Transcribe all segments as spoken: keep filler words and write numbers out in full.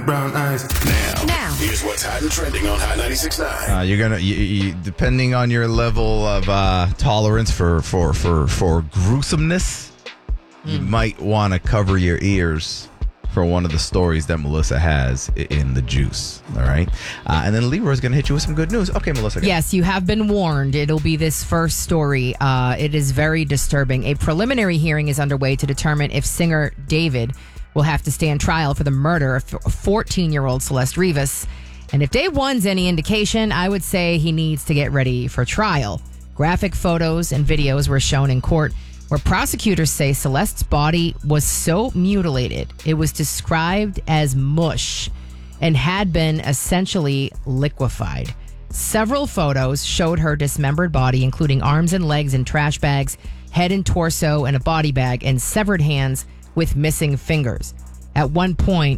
Brown eyes. Now, Now. here's what's hot and trending on Hot ninety-six point nine. Uh, you're gonna, you, you, depending on your level of uh, tolerance for for for for gruesomeness, you might want to cover your ears for one of the stories that Melissa has i- in the juice. All right, uh, and then Leroy's gonna hit you with some good news. Okay, Melissa. go. Yes, you have been warned. It'll be this first story. Uh, it is very disturbing. A preliminary hearing is underway to determine if singer David will have to stand trial for the murder of fourteen-year-old Celeste Rivas. And if day one's any indication, I would say he needs to get ready for trial. Graphic photos and videos were shown in court where prosecutors say Celeste's body was so mutilated, it was described as mush and had been essentially liquefied. Several photos showed her dismembered body, including arms and legs in trash bags, head and torso in a body bag, and severed hands with missing fingers. At one point,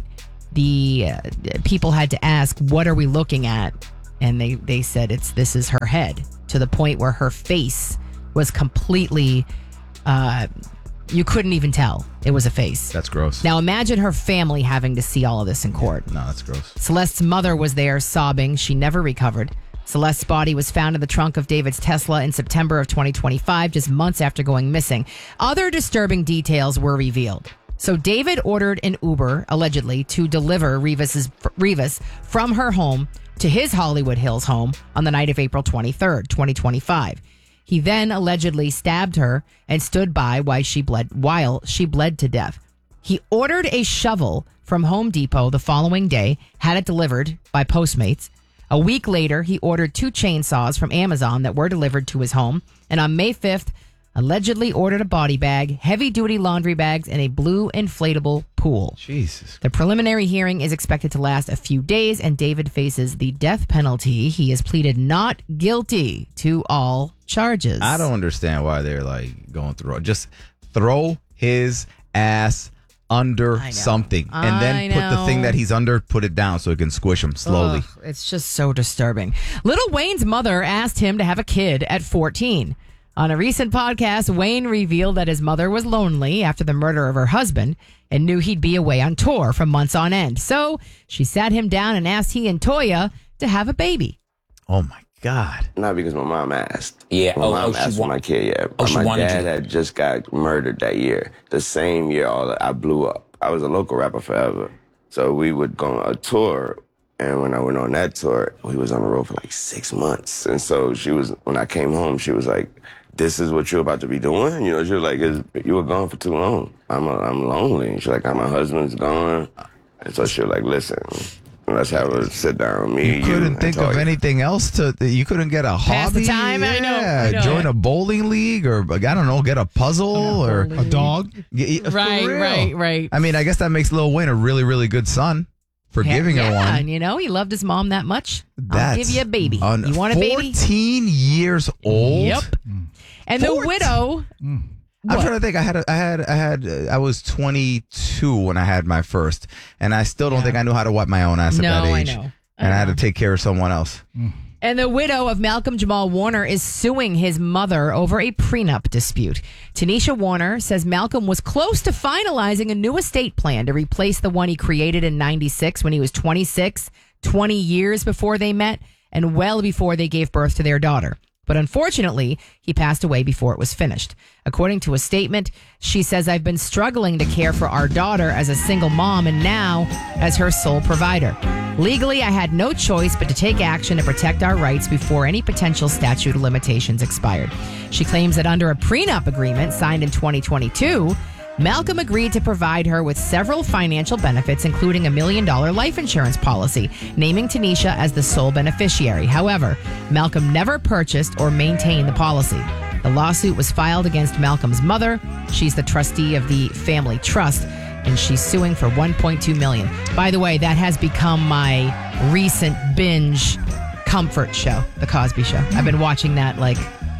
the uh, people had to ask, what are we looking at? And they, they said, it's this is her head, to the point where her face was completely, uh, you couldn't even tell it was a face. That's gross. Now imagine her family having to see all of this in court. No, that's gross. Celeste's mother was there sobbing. She never recovered. Celeste's body was found in the trunk of David's Tesla in September of twenty twenty-five, just months after going missing. Other disturbing details were revealed. So David ordered an Uber, allegedly, to deliver Rivas's, Rivas from her home to his Hollywood Hills home on the night of April twenty-third, twenty twenty-five. He then allegedly stabbed her and stood by while she bled, while she bled to death. He ordered a shovel from Home Depot the following day, had it delivered by Postmates. A week later, he ordered two chainsaws from Amazon that were delivered to his home. And on May fifth, allegedly ordered a body bag, heavy-duty laundry bags, and a blue inflatable pool. Jesus. The preliminary hearing is expected to last a few days, and David faces the death penalty. He has pleaded not guilty to all charges. I don't understand why they're like going through. Just throw his ass under I know. something, and then I put the know. thing that he's under, put it down so it can squish him slowly. Ugh, it's just so disturbing. Little Wayne's mother asked him to have a kid at fourteen. On a recent podcast, Wayne revealed that his mother was lonely after the murder of her husband and knew he'd be away on tour for months on end. So she sat him down and asked he and Toya to have a baby. Oh my God. Not because my mom asked. Yeah, My oh, mom oh, she asked for wa- my kid, yeah. oh, But she my wanted dad you. had just got murdered that year. The same year all I blew up. I was a local rapper forever. So we would go on a tour. And when I went on that tour, we was on the road for like six months. And so she was, when I came home, she was like, this is what you're about to be doing? You know, she was like, "Is- you were gone for too long. I'm a, I'm lonely. And she's like, my husband's gone. And so she was like, listen, let's have a sit down, me, You couldn't and think of Toya." anything else to. You couldn't get a Pass hobby. the time? I know, Yeah, I know. join a bowling league, or I don't know, get a puzzle or A dog? Yeah, yeah, for Right, real. right, right. I mean, I guess that makes Lil Wayne a really, really good son for giving yeah, her one. and you know, he loved his mom that much. I'll That's give you a baby. un- You want a baby? fourteen years old. Yep. And the Fourteen. widow. I'm What? trying to think. I had, a, I had, I had, uh, I was twenty-two when I had my first, and I still don't think I knew how to wipe my own ass No, at that I age. know. I And I had know. to take care of someone else. And the widow of Malcolm Jamal Warner is suing his mother over a prenup dispute. Tanisha Warner says Malcolm was close to finalizing a new estate plan to replace the one he created in ninety-six when he was twenty-six, twenty years before they met, and well before they gave birth to their daughter. But unfortunately, he passed away before it was finished. According to a statement, she says, I've been struggling to care for our daughter as a single mom and now as her sole provider. Legally, I had no choice but to take action to protect our rights before any potential statute of limitations expired. She claims that under a prenup agreement signed in twenty twenty-two, Malcolm agreed to provide her with several financial benefits, including a million dollar life insurance policy, naming Tanisha as the sole beneficiary. However, Malcolm never purchased or maintained the policy. The lawsuit was filed against Malcolm's mother. She's the trustee of the family trust, and she's suing for one point two million dollars. By the way, that has become my recent binge comfort show, The Cosby Show. I've been watching that like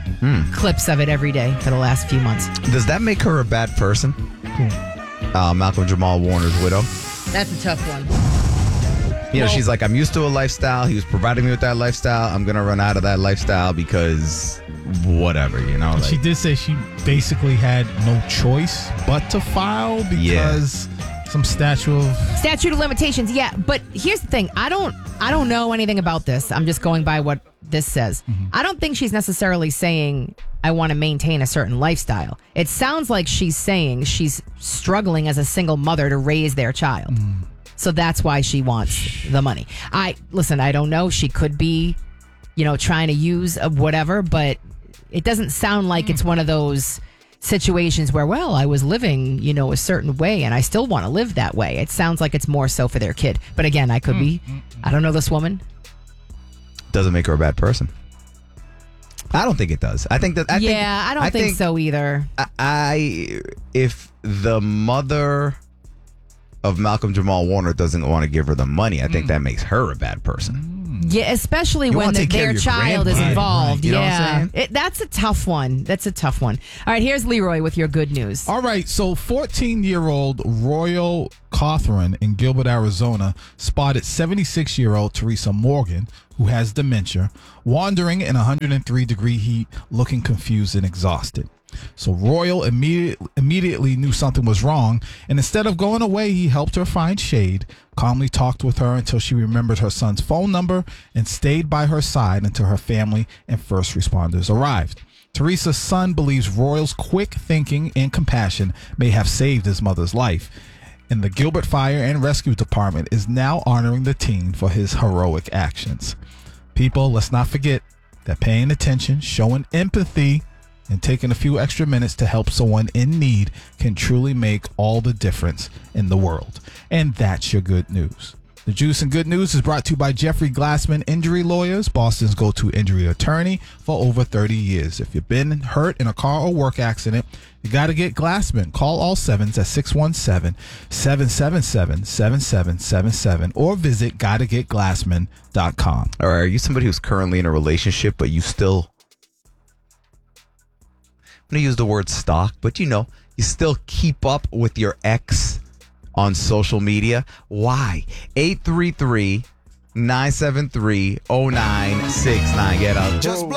clips of it every day for the last few months. Does that make her a bad person? Uh, Malcolm Jamal Warner's widow. That's a tough one. You know, Well- she's like, I'm used to a lifestyle. He was providing me with that lifestyle. I'm going to run out of that lifestyle because whatever, you know. She Like, did say she basically had no choice but to file because some statute of... Statute of limitations, yeah. But here's the thing. I don't I don't know anything about this. I'm just going by what this says. Mm-hmm. I don't think she's necessarily saying, I want to maintain a certain lifestyle. It sounds like she's saying she's struggling as a single mother to raise their child. Mm. So that's why she wants the money. I Listen, I don't know. She could be, you know, trying to use a whatever, but it doesn't sound like mm. it's one of those situations where, well, I was living, you know, a certain way and I still want to live that way. It sounds like it's more so for their kid. But again, I could mm, be. Mm, mm. I don't know this woman. Doesn't make her a bad person. I don't think it does. I think that. I yeah, think, I don't I think, think so either. I, I, if the mother of Malcolm Jamal Warner doesn't want to give her the money, I think mm. that makes her a bad person. Yeah, especially you when the, their child is involved. Right, right. You know yeah, what I'm saying? It, that's a tough one. That's a tough one. All right, here's Leroy with your good news. All right, so fourteen-year-old Royal Cawthron in Gilbert, Arizona, spotted seventy-six-year-old Teresa Morgan, who has dementia, wandering in one hundred three degree heat, looking confused and exhausted. So Royal immediate, immediately knew something was wrong, and instead of going away, he helped her find shade, calmly talked with her until she remembered her son's phone number, and stayed by her side until her family and first responders arrived. Teresa's son believes Royal's quick thinking and compassion may have saved his mother's life, and the Gilbert Fire and Rescue Department is now honoring the teen for his heroic actions. People, let's not forget that paying attention, showing empathy, and taking a few extra minutes to help someone in need can truly make all the difference in the world. And that's your good news. The Juice and Good News is brought to you by Jeffrey Glassman Injury Lawyers, Boston's go-to injury attorney for over thirty years. If you've been hurt in a car or work accident, you got to get Glassman. Call all sevens at six one seven, seven seven seven, seven seven seven seven or visit gotta get glassman dot com. All right, are you somebody who's currently in a relationship, but you still... I'm going to use the word stalk, but you know, you still keep up with your ex on social media? Why? eight three three, nine seven three, oh nine six nine. Get up. Just